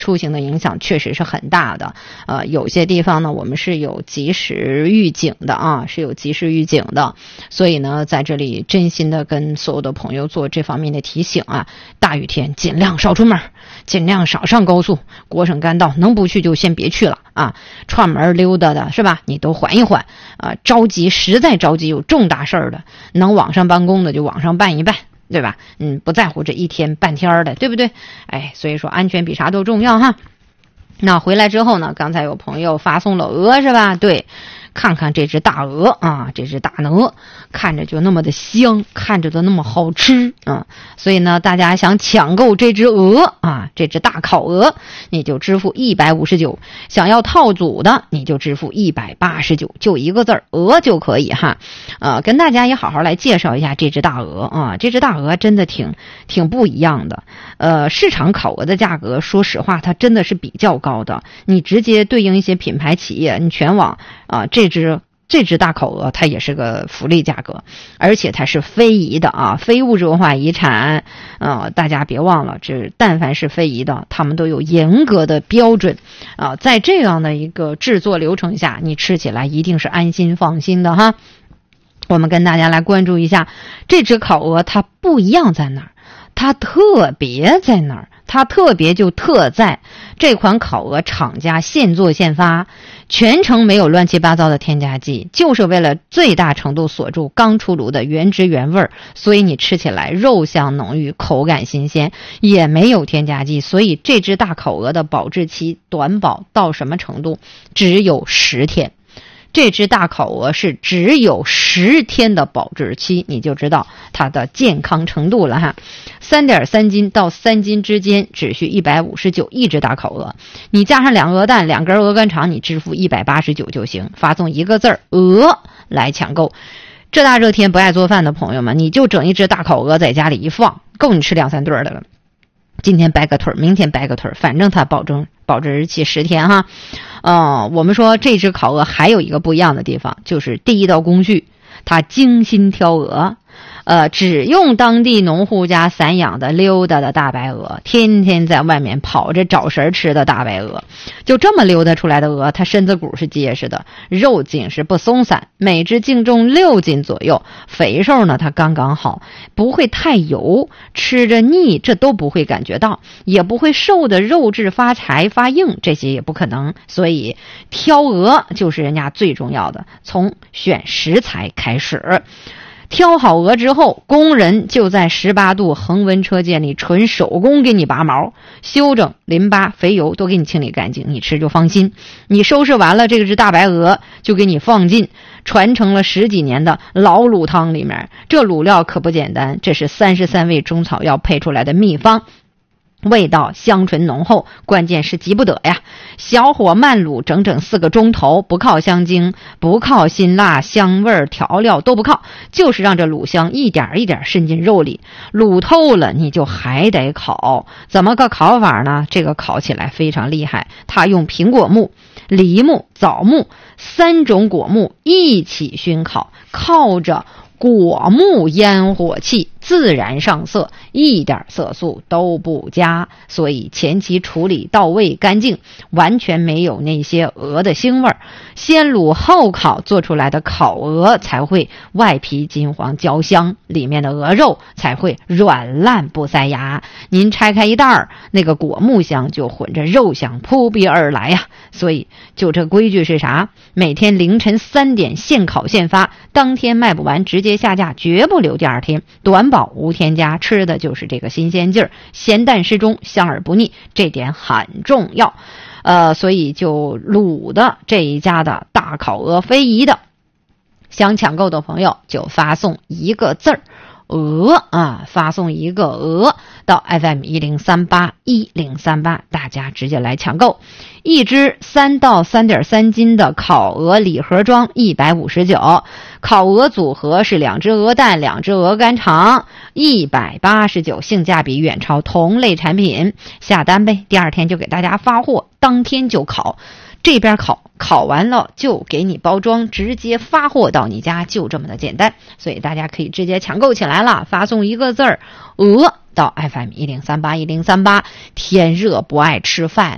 出行的影响确实是很大的。有些地方呢我们是有及时预警的啊，是有及时预警的。所以呢在这里真心的跟所有的朋友做这方面的提醒啊，大雨天尽量少出门，尽量少上高速，国省干道能不去就先别去了啊，串门溜达的是吧，你都缓一缓啊，着急实在着急有重大事儿的，能网上办公的就网上办一办，对吧？不在乎这一天半天的，对不对？所以说安全比啥都重要哈。那回来之后呢，刚才有朋友发送了鹅是吧？对，看看这只大鹅啊，这只大鹅看着就那么的香，看着都那么好吃啊，所以呢大家想抢购这只鹅啊，这只大烤鹅，你就支付159，想要套组的你就支付189，就一个字儿鹅就可以哈。跟大家也好好来介绍一下这只大鹅啊，这只大鹅真的挺不一样的。市场烤鹅的价格说实话它真的是比较高的，你直接对应一些品牌企业，你全网这只大烤鹅它也是个福利价格，而且它是非遗的啊，非物质文化遗产。大家别忘了，这但凡是非遗的，他们都有严格的标准啊，在这样的一个制作流程下，你吃起来一定是安心放心的哈。我们跟大家来关注一下这只烤鹅，它不一样在哪儿？它特别在哪儿？它特别就特在这款烤鹅厂家现做现发，全程没有乱七八糟的添加剂，就是为了最大程度锁住刚出炉的原汁原味，所以你吃起来肉香浓郁，口感新鲜，也没有添加剂。所以这只大烤鹅的保质期短保到什么程度？只有10天。这只大烤鹅是只有10天的保质期，你就知道它的健康程度了哈。3.3斤到3斤之间，只需159一只大烤鹅，你加上2鹅蛋2根鹅肝肠，你支付189就行，发送一个字儿鹅来抢购。这大热天不爱做饭的朋友们，你就整一只大烤鹅在家里一放，够你吃2-3顿的了。今天掰个腿，明天掰个腿，反正它保质期10天哈。我们说这只烤鹅还有一个不一样的地方，就是第一道工序，它精心挑鹅，只用当地农户家散养的溜达的大白鹅，天天在外面跑着找食吃的大白鹅，就这么溜达出来的鹅，它身子骨是结实的，肉紧实不松散，每只净重6斤左右，肥瘦呢它刚刚好，不会太油，吃着腻这都不会感觉到，也不会瘦的肉质发柴发硬，这些也不可能。所以挑鹅就是人家最重要的，从选食材开始。挑好鹅之后，工人就在18度恒温车间里纯手工给你拔毛、修整、淋巴、肥油都给你清理干净，你吃就放心。你收拾完了这只大白鹅，就给你放进传承了10几年的老卤汤里面。这卤料可不简单，这是33味中草药配出来的秘方，味道香醇浓厚，关键是急不得呀！小火慢卤整整4个钟头，不靠香精，不靠辛辣香味调料都不靠，就是让这卤香一点一点渗进肉里。卤透了你就还得烤，怎么个烤法呢？这个烤起来非常厉害，它用苹果木、梨木、枣木3种果木一起熏烤，靠着果木烟火气自然上色，一点色素都不加，所以前期处理到位干净，完全没有那些鹅的腥味。先卤后烤做出来的烤鹅才会外皮金黄焦香，里面的鹅肉才会软烂不塞牙。您拆开一袋儿，那个果木香就混着肉香扑鼻而来呀。所以就这规矩是啥？每天凌晨3点现烤现发，当天卖不完直接下架，绝不留第二天，短保无添加，吃的就是这个新鲜劲儿，咸淡适中，香而不腻，这点很重要。所以就卤的这一家的大烤鹅非遗的，想抢购的朋友就发送一个字儿鹅啊，发送一个鹅到 FM10381038，大家直接来抢购。一只3到3.3斤的烤鹅礼盒装159，烤鹅组合是2只鹅蛋2只鹅肝肠189，性价比远超同类产品。下单呗，第二天就给大家发货，当天就烤，这边烤完了就给你包装，直接发货到你家，就这么的简单。所以大家可以直接抢购起来了，发送一个字儿鹅到 FM10381038。天热不爱吃饭，